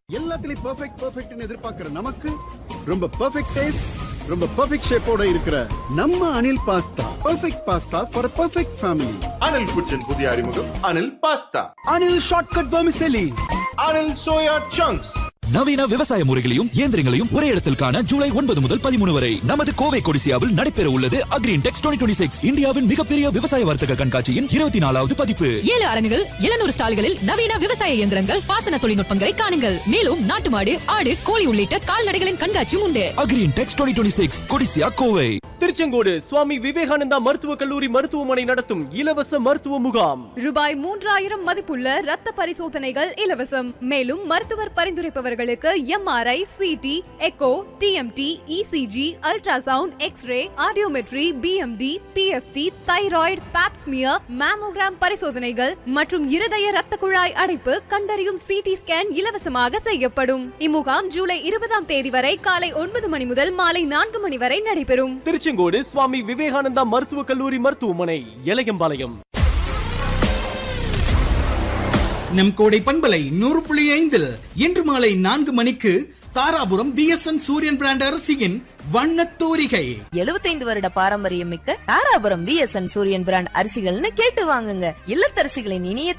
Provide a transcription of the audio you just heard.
எல்லாத்துலயும் பெர்ஃபெக்ட்னு எதிர்பார்க்கிற நமக்கு ரொம்ப பெர்ஃபெக்ட் டேஸ்ட், ரொம்ப பெர்ஃபெக்ட் ஷேப்போட இருக்கிற நம்ம Anil pasta perfect pasta for perfect family. Anil குச்சின் புதிய அறிமுகம் Anil pasta. Anil shortcut vermicelli. Anil soya chunks. நவீன விவசாய முறைகளையும் இயந்திரங்களையும் ஒரே இடத்தில் காண ஜூலை 9 முதல் 13 வரை நமது கோவை கொடிசியாவில் நடைபெற உள்ளது அக்ரின்டெக்ஸ் 2026 இந்தியாவின் மிகப்பெரிய விவசாய வர்த்தக கண்காட்சியின் 24வது பதிப்பு. 7 அரங்குகள், 700 ஸ்டால்களில் நவீன விவசாய இயந்திரங்கள், பாசன தொழில்நுட்பங்களை காணுங்கள். மேலும் நாட்டு மாடு, ஆடு, கோழி உள்ளிட்ட கால்நடைகளின் கண்காட்சியும் உண்டு. அக்ரின்டெக்ஸ் 2026 கொடிசியா கோவை. திருச்செங்கோடு சுவாமி விவேகானந்தா மருத்துவக் கல்லூரி மருத்துவமனை நடத்தும் இலவச மருத்துவ முகாம். ரூபாய் 3000 மதிப்புள்ள ரத்த பரிசோதனைகள் இலவசம். மேலும் மருத்துவர் பரிந்துரைப்பவர்களுக்கு MRI, CT, echo, TMT, ECG, ultrasound, x ray, audiometry, BMD, PFT, thyroid, Pap smear, mammogram பரிசோதனைகள் மற்றும் இருதய ரத்த குழாய் அடைப்பு கண்டறியும் CT ஸ்கேன் இலவசமாக செய்யப்படும். இம்முகாம் ஜூலை 20ஆம் தேதி வரை காலை 9 மணி முதல் மாலை 4 மணி வரை நடைபெறும். திருச்செங்கோடு சுவாமி விவேகானந்தா மருத்துவக் கல்லூரி மருத்துவமனை, இளையம்பாளையம். நம் கோடை பண்பலை 100.5 இன்று மாலை 4 மணிக்கு தாராபுரம் BSN சூரியன் பிராண்ட் அரிசியின் வண்ணத்தூரிகை. 75 வருட பாரம்பரியம் மிக்க தாராபுரம் BSN சூரியன் பிராண்ட் அரிசிகள்னு கேட்டு வாங்குங்க. இல்லத்தரசிகளின் இனிய